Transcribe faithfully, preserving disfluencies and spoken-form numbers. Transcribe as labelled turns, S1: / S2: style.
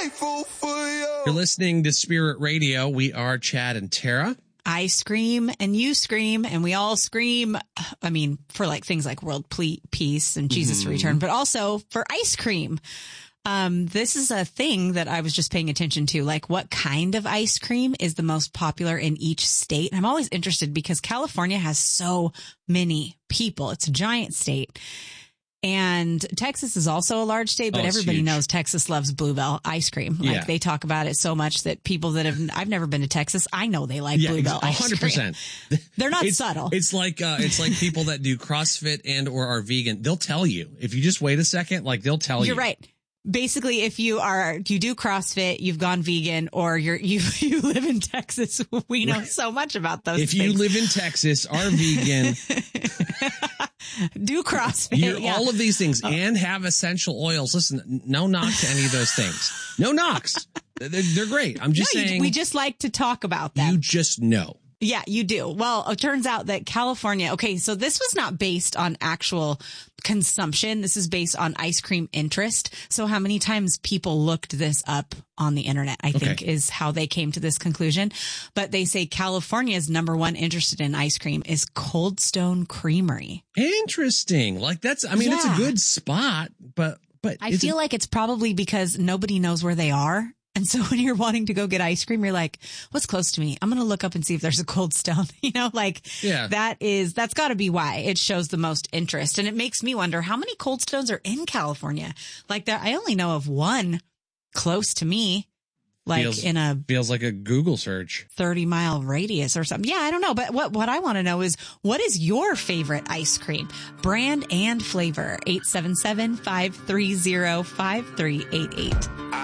S1: grateful for you.
S2: You're listening to Spirit Radio. We are Chad and Tara.
S3: I scream and you scream and we all scream. I mean, for like things like world ple- peace and Jesus
S2: Mm-hmm.
S3: return, but also for ice cream. Um, this is a thing that I was just paying attention to, like what kind of ice cream is the most popular in each state. I'm always interested because California has so many people. It's a giant state. And Texas is also a large state, but
S2: Oh, it's
S3: everybody
S2: huge.
S3: knows Texas loves Bluebell ice cream. Like
S2: Yeah.
S3: they talk about it so much that people that have, I've never been to Texas, I know they like
S2: Yeah,
S3: Bluebell
S2: a
S3: ice
S2: hundred
S3: cream.
S2: percent.
S3: They're not
S2: It's,
S3: subtle.
S2: it's like, uh, it's like people that do CrossFit and or are vegan. They'll tell you if you just wait a second, like they'll tell you.
S3: You're right. Basically, if you are, you do CrossFit, you've gone vegan, or you're, you, you live in Texas, we know
S2: Right.
S3: so much about those
S2: If
S3: things.
S2: you live in Texas, are vegan,
S3: do CrossFit,
S2: you're
S3: yeah.
S2: all of these things and have essential oils. Listen, no knock to any of those things. No knocks. They're, they're great. I'm just
S3: No, you-
S2: saying.
S3: we just like to talk about them.
S2: You just know.
S3: Yeah, you do. Well, it turns out that California, okay, so this was not based on actual consumption. This is based on ice cream interest. So how many times people looked this up on the internet, I think
S2: Okay.
S3: is how they came to this conclusion. But they say California's number one interested in ice cream is Cold Stone Creamery.
S2: Interesting. Like that's, I mean, it's a
S3: Yeah.
S2: good spot, but, but
S3: I
S2: it's
S3: feel like it's probably because nobody knows where they are. And so when you're wanting to go get ice cream, you're like, what's close to me? I'm going to look up and see if there's a Cold Stone, you know, like
S2: Yeah.
S3: that is, that's gotta be why it shows the most interest. And it makes me wonder how many Cold Stones are in California? Like that. I only know of one close to me, like
S2: feels,
S3: in a
S2: feels like a Google search.
S3: thirty mile radius or something. Yeah, I don't know. But what, what I want to know is what is your favorite ice cream? Brand and flavor. eight seven seven, five three zero, five three eight eight.